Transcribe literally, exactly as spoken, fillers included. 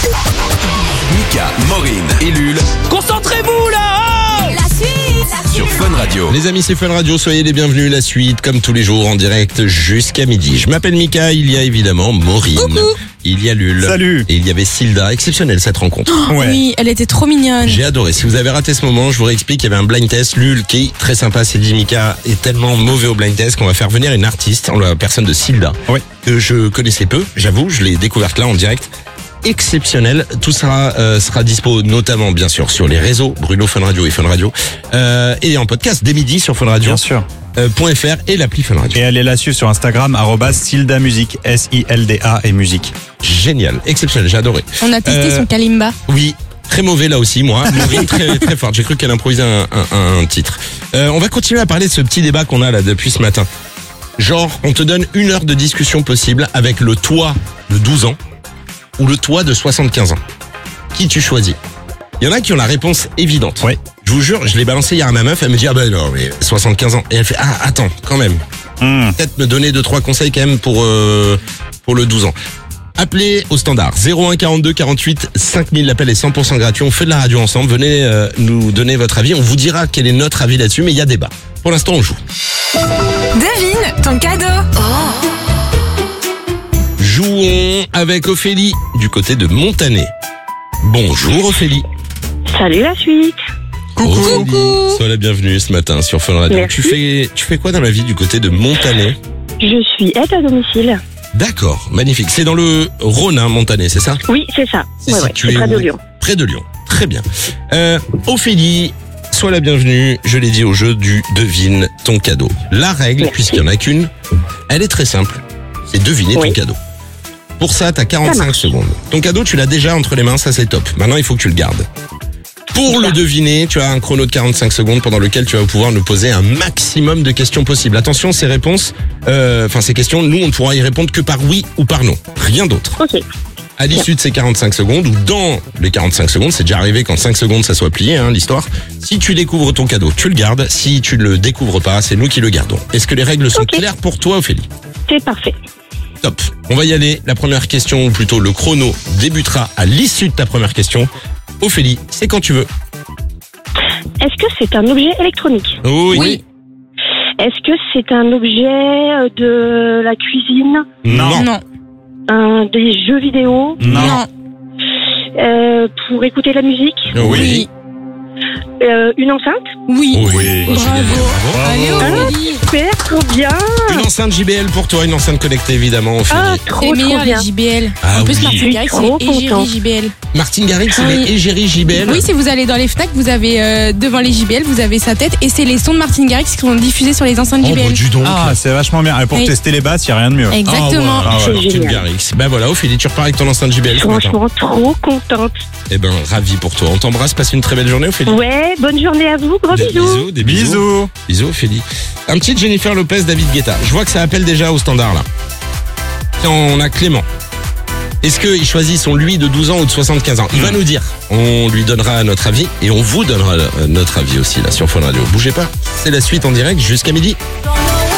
Mika, Maureen et Lul. Concentrez-vous là, oh La suite, la Sur Fun Radio. Les amis, c'est Fun Radio, soyez les bienvenus. La suite, comme tous les jours, en direct jusqu'à midi. Je m'appelle Mika, il y a évidemment Maureen. Coucou. Il y a Lul. Salut. Et il y avait Silda. Exceptionnelle cette rencontre. Ouais. Oui, elle était trop mignonne. J'ai adoré. Si vous avez raté ce moment, je vous réexplique. Il y avait un blind test. Lul, qui est très sympa, s'est dit Mika est tellement mauvais au blind test qu'on va faire venir une artiste, en la personne de Silda, Oui. que je connaissais peu, j'avoue. Je l'ai découverte là en direct. Exceptionnel. Tout ça euh, sera dispo notamment bien sûr sur les réseaux Bruno Fun Radio et Fun Radio euh, et en podcast dès midi sur Fun Radio Bien sûr. euh, .fr et l'appli Fun Radio. Et allez la suivre sur Instagram, arrobas Silda Musique, S I L D A et musique. Génial, exceptionnel, j'ai adoré. On a testé Euh, son kalimba. Oui, très mauvais là aussi moi. Maureen très très forte. J'ai cru qu'elle improvisait un, un, un titre. Euh, on va continuer à parler de ce petit débat qu'on a là depuis ce matin. Genre, on te donne une heure de discussion possible avec le toi de douze ans ou le toi de soixante-quinze ans. Qui tu choisis? Il y en a qui ont la réponse évidente. Oui. Je vous jure, je l'ai balancé hier à ma meuf, elle me dit ah ben non mais soixante-quinze ans. Et elle fait ah attends quand même. Mmh. Peut-être me donner deux trois conseils quand même pour euh, pour le douze ans. Appelez au standard zéro un quarante-deux quarante-huit cinq mille, l'appel est cent pour cent gratuit, on fait de la radio ensemble, venez euh, nous donner votre avis, on vous dira quel est notre avis là-dessus, mais il y a débat. Pour l'instant on joue. Devine ton cadeau. Jouons avec Ophélie du côté de Montané. Bonjour Ophélie. Salut la suite. Coucou. Sois la bienvenue ce matin sur Fun Radio. Merci. Tu fais tu fais quoi dans la vie du côté de Montané? Je suis aide à domicile. D'accord, magnifique. C'est dans le Rhône, hein, Montané, c'est ça? Oui, c'est ça. C'est Ouais, ouais, situé c'est près de où? Lyon. Près de Lyon. Très bien. Euh, Ophélie, sois la bienvenue. Je l'ai dit au jeu du devine ton cadeau. La règle, Merci. puisqu'il n'y en a qu'une, elle est très simple. C'est deviner Oui. ton cadeau. Pour ça, tu as quarante-cinq marche. secondes. Ton cadeau, tu l'as déjà entre les mains, ça c'est top. Maintenant, il faut que tu le gardes. Pour le deviner, tu as un chrono de quarante-cinq secondes pendant lequel tu vas pouvoir nous poser un maximum de questions possibles. Attention, ces réponses, euh, enfin ces questions, nous on ne pourra y répondre que par oui ou par non. Rien d'autre. Ok. À l'issue de ces quarante-cinq secondes, ou dans les quarante-cinq secondes, c'est déjà arrivé qu'en cinq secondes ça soit plié, hein, l'histoire. Si tu découvres ton cadeau, tu le gardes. Si tu le découvres pas, c'est nous qui le gardons. Est-ce que les règles sont Ok. claires pour toi, Ophélie? C'est parfait. Top. On va y aller. La première question, ou plutôt le chrono, débutera à l'issue de ta première question. Ophélie, c'est quand tu veux. Est-ce que c'est un objet électronique? Oui. Oui. Est-ce que c'est un objet euh, de la cuisine? Non. Non. Un des jeux vidéo? Non. Euh, pour écouter la musique? Oui. Euh, une enceinte? Oui. Oui. Bravo. Allez, Bravo. Ophélie. Super, trop bien. Une enceinte J B L pour toi, une enceinte connectée évidemment, Ophélie. Ah, C'est trop, trop meilleur les bien. J B L. Ah en plus, oui. Martin Je suis Garrix, trop c'est égérie contente. J B L. Martin Garrix, c'est Oui. les égéries J B L. Oui, si vous allez dans les Fnac, vous avez euh, devant les J B L, vous avez sa tête et c'est les sons de Martin Garrix qui sont diffusés sur les enceintes Oh, J B bah, L. dis donc. Ah, c'est vachement bien. Et pour Oui. tester les basses, il n'y a rien de mieux. Exactement. Ah ouais, C'est alors, Team génial. Garrix. Ben voilà, Ophélie, tu repars avec ton enceinte J B L. ce matin. Franchement, trop contente. Eh ben, ravi pour toi. On t'embrasse, passe une très belle journée, Ophélie. Ouais, bonne journée à vous. Gros Des bisous. bisous, des bisous. Bisous. Bisous, Ophélie. Un petit Jennifer Lopez, David Guetta. Je vois que ça appelle déjà au standard, là. Tiens, on a Clément. Est-ce qu'il choisit son lui de douze ans ou de soixante-quinze ans? Il va nous dire. On lui donnera notre avis et on vous donnera euh, notre avis aussi, là, sur Fun Radio. Bougez pas. C'est la suite en direct jusqu'à midi. Ton